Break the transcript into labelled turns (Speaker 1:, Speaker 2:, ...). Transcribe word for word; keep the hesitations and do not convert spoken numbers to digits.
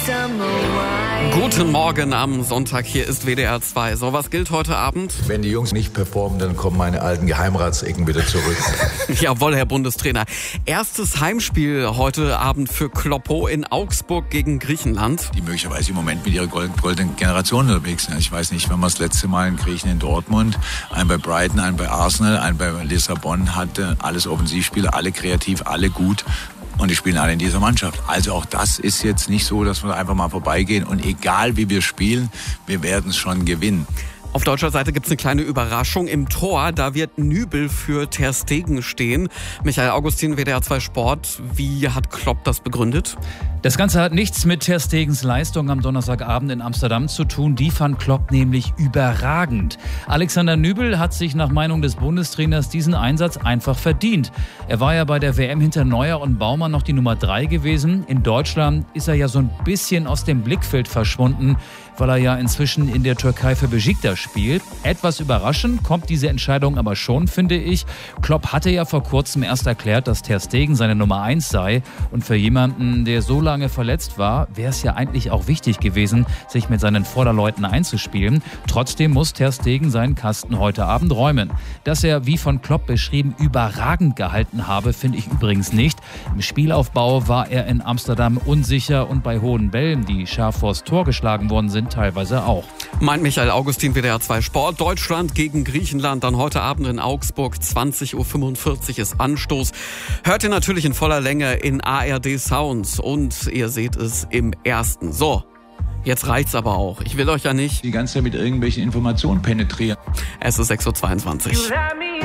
Speaker 1: Guten Morgen am Sonntag, hier ist W D R zwei. So, was gilt heute Abend?
Speaker 2: Wenn die Jungs nicht performen, dann kommen meine alten Geheimratsecken wieder zurück.
Speaker 1: Jawohl, Herr Bundestrainer. Erstes Heimspiel heute Abend für Kloppo in Augsburg gegen Griechenland.
Speaker 3: Die möglicherweise im Moment mit ihrer goldenen Generation unterwegs sind. Ich weiß nicht, wenn man das letzte Mal in Griechen in Dortmund, einen bei Brighton, einen bei Arsenal, einen bei Lissabon hatte, alles Offensivspieler, alle kreativ, alle gut. Und die spielen alle in dieser Mannschaft. Also auch das ist jetzt nicht so, dass wir einfach mal vorbeigehen. Und egal wie wir spielen, wir werden es schon gewinnen.
Speaker 1: Auf deutscher Seite gibt's eine kleine Überraschung. Im Tor, da wird Nübel für Ter Stegen stehen. Michael Augustin, W D R zwei Sport. Wie hat Klopp das begründet?
Speaker 4: Das Ganze hat nichts mit Ter Stegens Leistung am Donnerstagabend in Amsterdam zu tun. Die fand Klopp nämlich überragend. Alexander Nübel hat sich nach Meinung des Bundestrainers diesen Einsatz einfach verdient. Er war ja bei der W M hinter Neuer und Baumann noch die Nummer drei gewesen. In Deutschland ist er ja so ein bisschen aus dem Blickfeld verschwunden, weil er ja inzwischen in der Türkei für Besiktas spielt. Etwas überraschend kommt diese Entscheidung aber schon, finde ich. Klopp hatte ja vor kurzem erst erklärt, dass Ter Stegen seine Nummer eins sei. Und für jemanden, der so lange verletzt war, wäre es ja eigentlich auch wichtig gewesen, sich mit seinen Vorderleuten einzuspielen. Trotzdem muss Ter Stegen seinen Kasten heute Abend räumen. Dass er, wie von Klopp beschrieben, überragend gehalten habe, finde ich übrigens nicht. Im Spielaufbau war er in Amsterdam unsicher und bei hohen Bällen, die scharf vors Tor geschlagen worden sind, teilweise auch.
Speaker 1: Meint Michael Augustin, W D R zwei Sport. Deutschland gegen Griechenland dann heute Abend in Augsburg. zwanzig Uhr fünfundvierzig ist Anstoß. Hört ihr natürlich in voller Länge in A R D Sounds und ihr seht es im Ersten. So, jetzt reicht's aber auch. Ich will euch ja nicht
Speaker 3: Die ganze Zeit mit irgendwelchen Informationen penetrieren.
Speaker 1: Es ist sechs Uhr zweiundzwanzig.